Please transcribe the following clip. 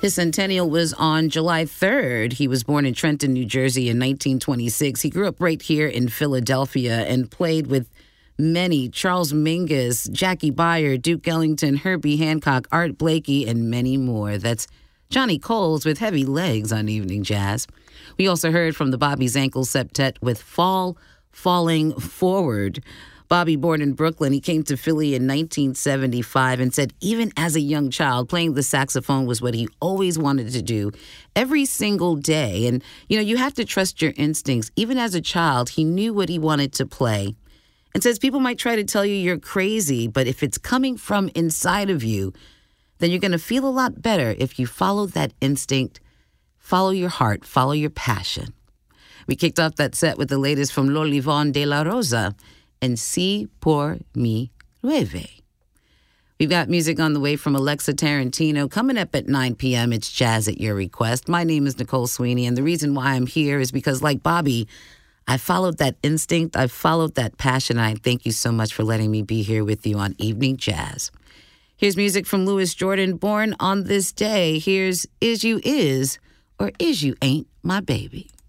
His centennial was on July 3rd. He was born in Trenton, New Jersey in 1926. He grew up right here in Philadelphia and played with many: Charles Mingus, Jackie Beyer, Duke Ellington, Herbie Hancock, Art Blakey, and many more. That's Johnny Coles with Heavy Legs on Evening Jazz. We also heard from the Bobby Zankel Septet with Falling Forward. Bobby, born in Brooklyn, he came to Philly in 1975 and said even as a young child, playing the saxophone was what he always wanted to do every single day. And, you have to trust your instincts. Even as a child, he knew what he wanted to play. And says people might try to tell you you're crazy, but if it's coming from inside of you, then you're going to feel a lot better if you follow that instinct, follow your heart, follow your passion. We kicked off that set with the latest from Lolivon de la Rosa and Si Por Mi Llueve. We've got music on the way from Alexa Tarantino. Coming up at 9 p.m., it's Jazz at Your Request. My name is Nicole Sweeney, and the reason why I'm here is because, like Bobby, I followed that instinct, I followed that passion, and I thank you so much for letting me be here with you on Evening Jazz. Here's music from Louis Jordan, born on this day. Here's Is You Is or Is You Ain't My Baby.